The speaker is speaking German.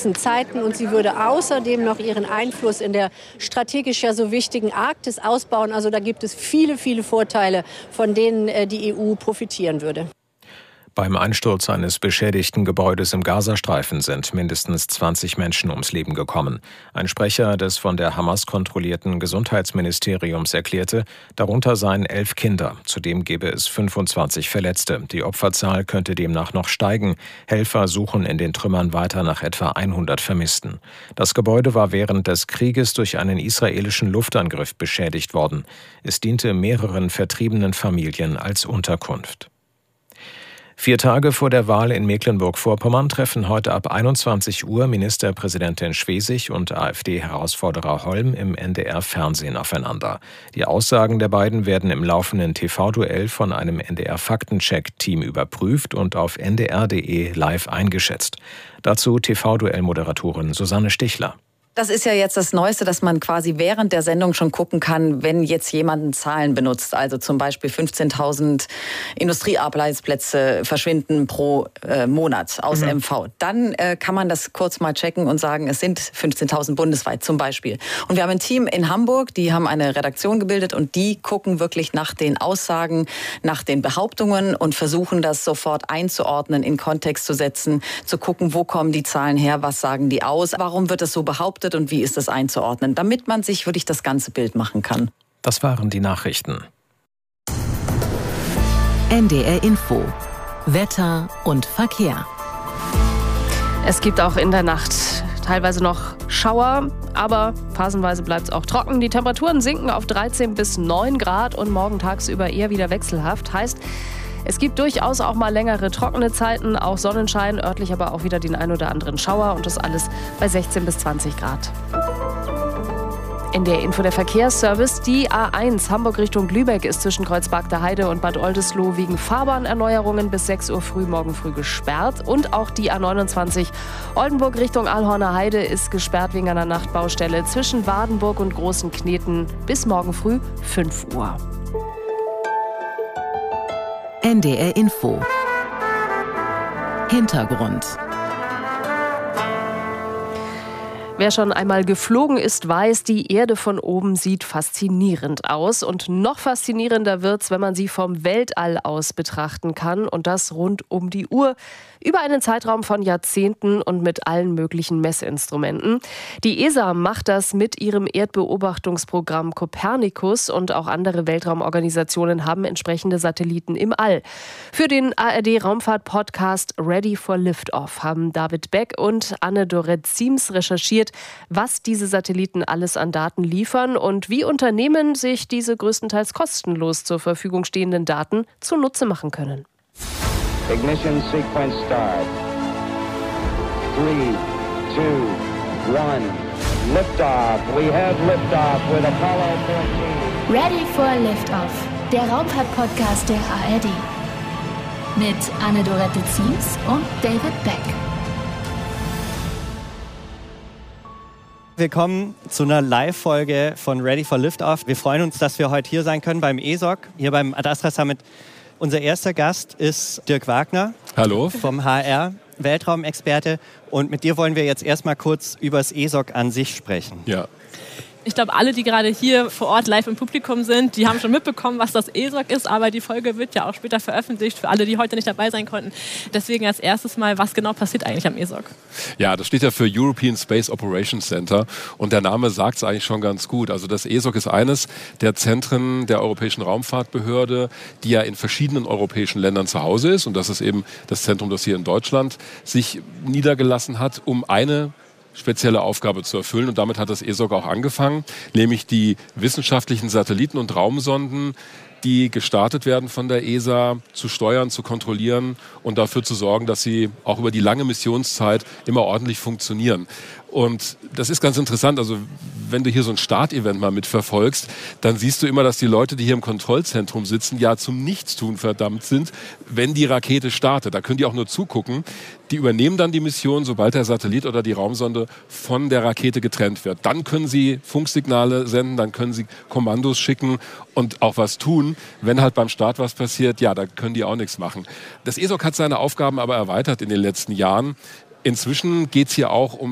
diesen Zeiten. Und sie würde außerdem noch ihren Einfluss in der strategisch ja so wichtigen Arktis ausbauen. Also da gibt es viele, viele Vorteile, von denen die EU profitieren würde. Beim Einsturz eines beschädigten Gebäudes im Gazastreifen sind mindestens 20 Menschen ums Leben gekommen. Ein Sprecher des von der Hamas kontrollierten Gesundheitsministeriums erklärte, darunter seien 11 Kinder. Zudem gebe es 25 Verletzte. Die Opferzahl könnte demnach noch steigen. Helfer suchen in den Trümmern weiter nach etwa 100 Vermissten. Das Gebäude war während des Krieges durch einen israelischen Luftangriff beschädigt worden. Es diente mehreren vertriebenen Familien als Unterkunft. 4 Tage vor der Wahl in Mecklenburg-Vorpommern treffen heute ab 21 Uhr Ministerpräsidentin Schwesig und AfD-Herausforderer Holm im NDR-Fernsehen aufeinander. Die Aussagen der beiden werden im laufenden TV-Duell von einem NDR-Faktencheck-Team überprüft und auf ndr.de live eingeschätzt. Dazu TV-Duell-Moderatorin Susanne Stichler. Das ist ja jetzt das Neueste, dass man quasi während der Sendung schon gucken kann, wenn jetzt jemand Zahlen benutzt. Also zum Beispiel 15.000 Industriearbeitsplätze verschwinden pro Monat aus MV. Dann kann man das kurz mal checken und sagen, es sind 15.000 bundesweit zum Beispiel. Und wir haben ein Team in Hamburg, die haben eine Redaktion gebildet und die gucken wirklich nach den Aussagen, nach den Behauptungen und versuchen das sofort einzuordnen, in Kontext zu setzen, zu gucken, wo kommen die Zahlen her, was sagen die aus, warum wird das so behauptet und wie ist das einzuordnen, damit man sich wirklich das ganze Bild machen kann. Das waren die Nachrichten. NDR Info. Wetter und Verkehr. Es gibt auch in der Nacht teilweise noch Schauer, aber phasenweise bleibt es auch trocken. Die Temperaturen sinken auf 13 bis 9 Grad und morgen tagsüber eher wieder wechselhaft. Heißt, es gibt durchaus auch mal längere trockene Zeiten, auch Sonnenschein, örtlich aber auch wieder den ein oder anderen Schauer und das alles bei 16 bis 20 Grad. In der Info der Verkehrsservice. Die A1 Hamburg Richtung Lübeck ist zwischen Kreuzberg der Heide und Bad Oldesloe wegen Fahrbahnerneuerungen bis 6 Uhr früh morgen früh gesperrt. Und auch die A29 Oldenburg Richtung Alhorner Heide ist gesperrt wegen einer Nachtbaustelle zwischen Wadenburg und Großen Kneten bis morgen früh 5 Uhr. NDR Info. Hintergrund. Wer schon einmal geflogen ist, weiß, die Erde von oben sieht faszinierend aus. Und noch faszinierender wird's, wenn man sie vom Weltall aus betrachten kann. Und das rund um die Uhr, über einen Zeitraum von Jahrzehnten und mit allen möglichen Messinstrumenten. Die ESA macht das mit ihrem Erdbeobachtungsprogramm Copernicus und auch andere Weltraumorganisationen haben entsprechende Satelliten im All. Für den ARD-Raumfahrt-Podcast Ready for Liftoff haben David Beck und Anne-Dorette Ziems recherchiert, was diese Satelliten alles an Daten liefern und wie Unternehmen sich diese größtenteils kostenlos zur Verfügung stehenden Daten zunutze machen können. Ignition sequence start. 3, 2, 1. Liftoff. We have liftoff with Apollo 14. Ready for Liftoff, der Raumfahrt-Podcast der ARD. Mit Anne-Dorette Ziems und David Beck. Willkommen zu einer Live-Folge von Ready for Liftoff. Wir freuen uns, dass wir heute hier sein können beim ESOC, hier beim Ad-Astra Summit. Unser erster Gast ist Dirk Wagner. Hallo. Vom HR, Weltraumexperte. Und mit dir wollen wir jetzt erstmal kurz über das ESOC an sich sprechen. Ja. Ich glaube, alle, die gerade hier vor Ort live im Publikum sind, die haben schon mitbekommen, was das ESOC ist. Aber die Folge wird ja auch später veröffentlicht für alle, die heute nicht dabei sein konnten. Deswegen als erstes mal, was genau passiert eigentlich am ESOC? Ja, das steht ja für European Space Operations Center. Und der Name sagt es eigentlich schon ganz gut. Also das ESOC ist eines der Zentren der Europäischen Raumfahrtbehörde, die ja in verschiedenen europäischen Ländern zu Hause ist. Und das ist eben das Zentrum, das hier in Deutschland sich niedergelassen hat, um eine spezielle Aufgabe zu erfüllen. Und damit hat das ESOC auch angefangen, nämlich die wissenschaftlichen Satelliten und Raumsonden, die gestartet werden von der ESA, zu steuern, zu kontrollieren und dafür zu sorgen, dass sie auch über die lange Missionszeit immer ordentlich funktionieren. Und das ist ganz interessant, also wenn du hier so ein Startevent mal mitverfolgst, dann siehst du immer, dass die Leute, die hier im Kontrollzentrum sitzen, ja zum Nichtstun verdammt sind, wenn die Rakete startet. Da können die auch nur zugucken. Die übernehmen dann die Mission, sobald der Satellit oder die Raumsonde von der Rakete getrennt wird. Dann können sie Funksignale senden, dann können sie Kommandos schicken und auch was tun. Wenn halt beim Start was passiert, ja, da können die auch nichts machen. Das ESOC hat seine Aufgaben aber erweitert in den letzten Jahren. Inzwischen geht es hier auch um